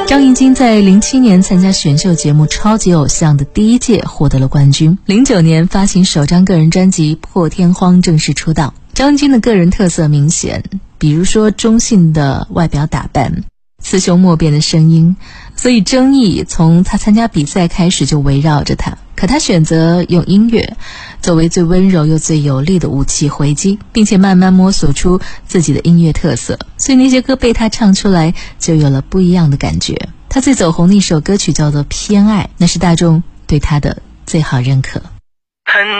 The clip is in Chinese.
张艺兴在07年参加选秀节目《超级偶像》的第一届获得了冠军。09年发行首张个人专辑《破天荒》，正式出道。张艺兴的个人特色明显，比如说中性的外表打扮，雌雄莫辨的声音，所以争议从他参加比赛开始就围绕着他。可他选择用音乐作为最温柔又最有力的武器回击，并且慢慢摸索出自己的音乐特色，所以那些歌被他唱出来就有了不一样的感觉。他最走红的一首歌曲叫做《偏爱》，那是大众对他的最好认可。